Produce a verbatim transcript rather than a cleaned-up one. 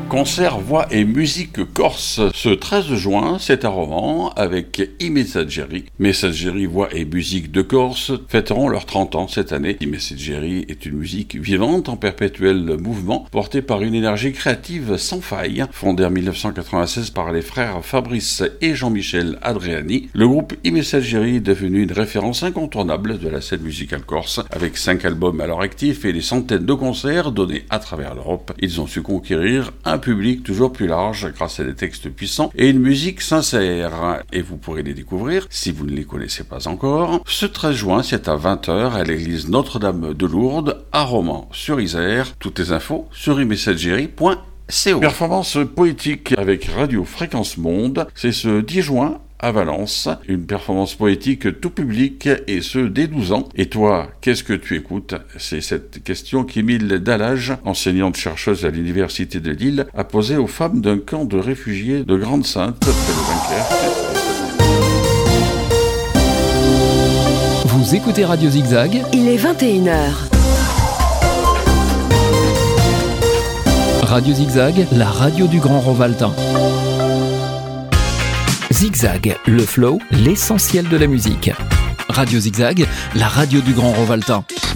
Concert voix et musique corse. Ce treize juin, c'est à Romans avec I Messaggeri. Messaggeri voix et musique de Corse fêteront leurs trente ans cette année. I Messaggeri est une musique vivante en perpétuel mouvement, portée par une énergie créative sans faille. Fondé en dix-neuf cent quatre-vingt-seize par les frères Fabrice et Jean-Michel Adriani, le groupe I Messaggeri est devenu une référence incontournable de la scène musicale corse. Avec cinq albums à leur actif et des centaines de concerts donnés à travers l'Europe, ils ont su conquérir un public toujours plus large grâce à des textes puissants et une musique sincère. Et vous pourrez les découvrir, si vous ne les connaissez pas encore, ce treize juin, c'est à vingt heures à l'église Notre-Dame de Lourdes, à Romans-sur-Isère. Toutes les infos sur i messaggeri point co. Performance poétique avec Radio Fréquence Monde, c'est ce dix juin à Valence, une performance poétique tout public et ce dès douze ans. Et toi, qu'est-ce que tu écoutes? C'est cette question qu'Émile Dallage, enseignante chercheuse à l'université de Lille, a posée aux femmes d'un camp de réfugiés de Grande-Sainte près de Dunkerque. Vous écoutez Radio Zigzag. Il est vingt et une heures. Radio Zigzag, la radio du Grand Rovaltain. Zigzag, le flow, l'essentiel de la musique. Radio Zigzag, la radio du Grand Rovaltain.